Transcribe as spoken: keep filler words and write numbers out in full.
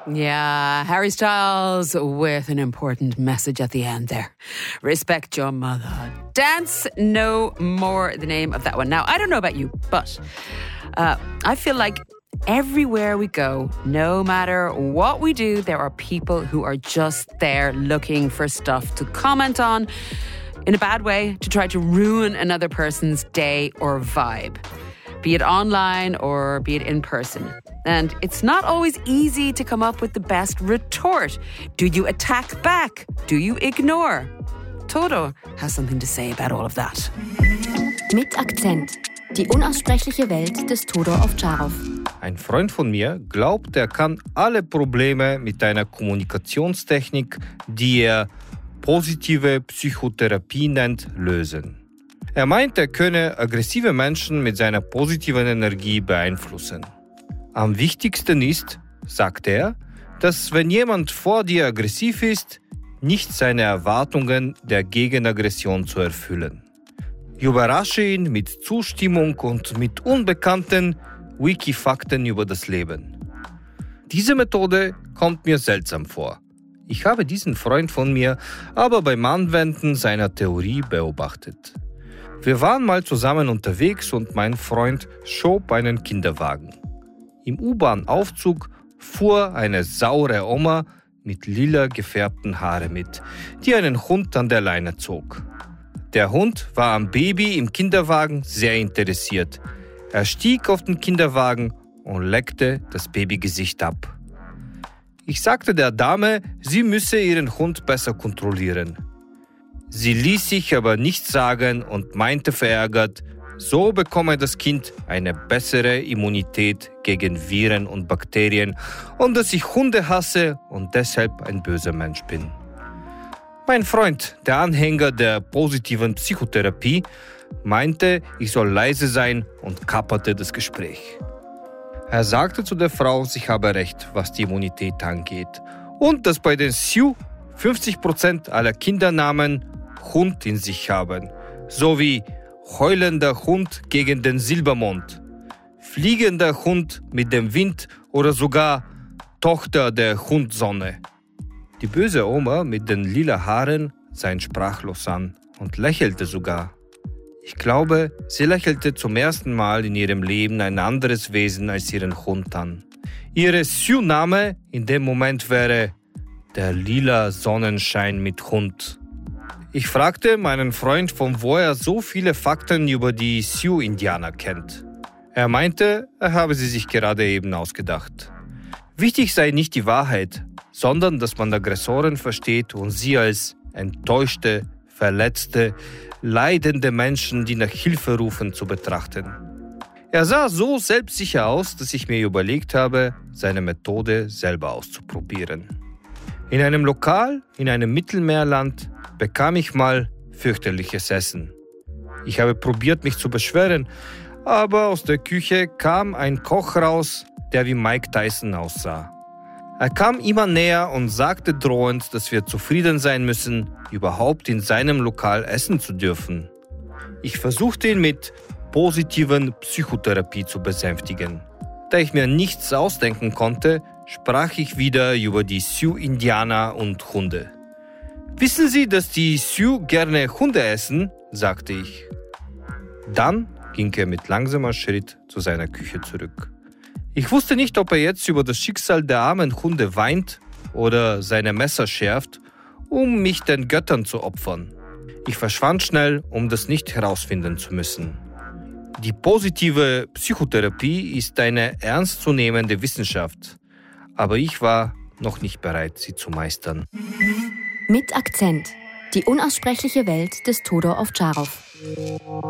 Yeah, Harry Styles with an important message at the end there. Respect your mother. Dance No More, the name of that one. Now, I don't know about you, but uh, I feel like everywhere we go, no matter what we do, there are people who are just there looking for stuff to comment on in a bad way, to try to ruin another person's day or vibe, be it online or be it in person. And it's not always easy to come up with the best retort. Do you attack back? Do you ignore? Todo has something to say about all of that. Mit Akzent. Die unaussprechliche Welt des Todor Ovtcharov. Ein Freund von mir glaubt, er kann alle Probleme mit einer Kommunikationstechnik, die er positive Psychotherapie nennt, lösen. Er meint, er könne aggressive Menschen mit seiner positiven Energie beeinflussen. Am wichtigsten ist, sagt er, dass wenn jemand vor dir aggressiv ist, nicht seine Erwartungen der Gegenaggression zu erfüllen. Überrasche ihn mit Zustimmung und mit unbekannten Wiki-Fakten über das Leben. Diese Methode kommt mir seltsam vor. Ich habe diesen Freund von mir aber beim Anwenden seiner Theorie beobachtet. Wir waren mal zusammen unterwegs und mein Freund schob einen Kinderwagen. Im U-Bahn-Aufzug fuhr eine saure Oma mit lila gefärbten Haaren mit, die einen Hund an der Leine zog. Der Hund war am Baby im Kinderwagen sehr interessiert. Er stieg auf den Kinderwagen und leckte das Babygesicht ab. Ich sagte der Dame, sie müsse ihren Hund besser kontrollieren. Sie ließ sich aber nichts sagen und meinte verärgert, so bekomme das Kind eine bessere Immunität gegen Viren und Bakterien und dass ich Hunde hasse und deshalb ein böser Mensch bin. Mein Freund, der Anhänger der positiven Psychotherapie, meinte, ich soll leise sein und kapperte das Gespräch. Er sagte zu der Frau, ich habe recht, was die Immunität angeht und dass bei den Sioux fünfzig Prozent aller Kindernamen Hund in sich haben, sowie heulender Hund gegen den Silbermond, fliegender Hund mit dem Wind oder sogar Tochter der Hundsonne. Die böse Oma mit den lila Haaren sah ihn sprachlos an und lächelte sogar. Ich glaube, sie lächelte zum ersten Mal in ihrem Leben ein anderes Wesen als ihren Hund an. Ihre Sioux-Name in dem Moment wäre der lila Sonnenschein mit Hund. Ich fragte meinen Freund, von wo er so viele Fakten über die Sioux-Indianer kennt. Er meinte, er habe sie sich gerade eben ausgedacht. Wichtig sei nicht die Wahrheit, sondern dass man Aggressoren versteht und sie als enttäuschte, verletzte, leidende Menschen, die nach Hilfe rufen, zu betrachten. Er sah so selbstsicher aus, dass ich mir überlegt habe, seine Methode selber auszuprobieren. In einem Lokal, in einem Mittelmeerland, bekam ich mal fürchterliches Essen. Ich habe probiert, mich zu beschweren, aber aus der Küche kam ein Koch raus, der wie Mike Tyson aussah. Er kam immer näher und sagte drohend, dass wir zufrieden sein müssen, überhaupt in seinem Lokal essen zu dürfen. Ich versuchte ihn mit positiven Psychotherapie zu besänftigen. Da ich mir nichts ausdenken konnte, sprach ich wieder über die Sioux-Indianer und Hunde. Wissen Sie, dass die Sioux gerne Hunde essen? Sagte ich. Dann ging er mit langsamer Schritt zu seiner Küche zurück. Ich wusste nicht, ob er jetzt über das Schicksal der armen Hunde weint oder seine Messer schärft, um mich den Göttern zu opfern. Ich verschwand schnell, um das nicht herausfinden zu müssen. Die positive Psychotherapie ist eine ernstzunehmende Wissenschaft, aber ich war noch nicht bereit, sie zu meistern. Mit Akzent. Die unaussprechliche Welt des Todor Ovtcharov.